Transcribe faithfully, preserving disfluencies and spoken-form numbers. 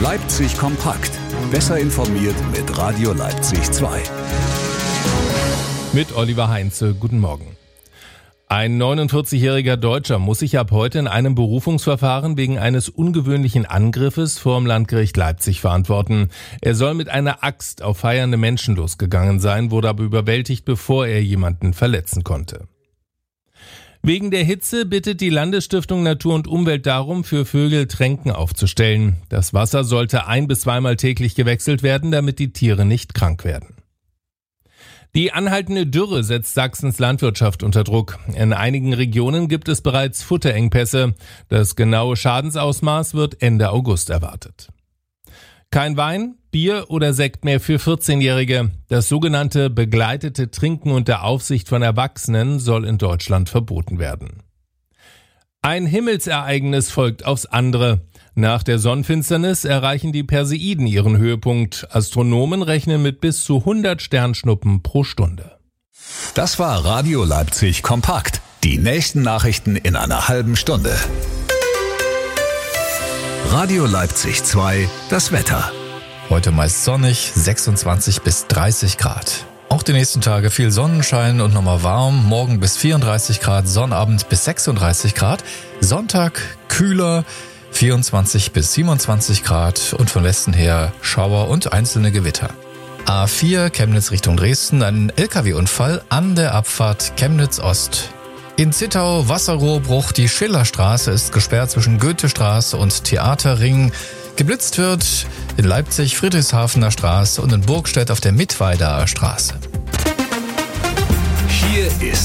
Leipzig kompakt. Besser informiert mit Radio Leipzig zwei. Mit Oliver Heinze, guten Morgen. Ein neunundvierzigjähriger Deutscher muss sich ab heute in einem Berufungsverfahren wegen eines ungewöhnlichen Angriffes vor dem Landgericht Leipzig verantworten. Er soll mit einer Axt auf feiernde Menschen losgegangen sein, wurde aber überwältigt, bevor er jemanden verletzen konnte. Wegen der Hitze bittet die Landesstiftung Natur und Umwelt darum, für Vögel Tränken aufzustellen. Das Wasser sollte ein- bis zweimal täglich gewechselt werden, damit die Tiere nicht krank werden. Die anhaltende Dürre setzt Sachsens Landwirtschaft unter Druck. In einigen Regionen gibt es bereits Futterengpässe. Das genaue Schadensausmaß wird Ende August erwartet. Kein Wein, Bier oder Sekt mehr für vierzehnjährige. Das sogenannte begleitete Trinken unter Aufsicht von Erwachsenen soll in Deutschland verboten werden. Ein Himmelsereignis folgt aufs andere. Nach der Sonnenfinsternis erreichen die Perseiden ihren Höhepunkt. Astronomen rechnen mit bis zu hundert Sternschnuppen pro Stunde. Das war Radio Leipzig kompakt. Die nächsten Nachrichten in einer halben Stunde. Radio Leipzig zwei, das Wetter. Heute meist sonnig, sechsundzwanzig bis dreißig Grad. Auch die nächsten Tage viel Sonnenschein und nochmal warm. Morgen bis vierunddreißig Grad, Sonnabend bis sechsunddreißig Grad. Sonntag kühler, vierundzwanzig bis siebenundzwanzig Grad und von Westen her Schauer und einzelne Gewitter. A vier Chemnitz Richtung Dresden, ein L K W-Unfall an der Abfahrt Chemnitz Ost. In Zittau Wasserrohrbruch, die Schillerstraße ist gesperrt zwischen Goethestraße und Theaterring. Geblitzt wird in Leipzig Friedrichshafener Straße und in Burgstedt auf der Mittweider Straße. Hier ist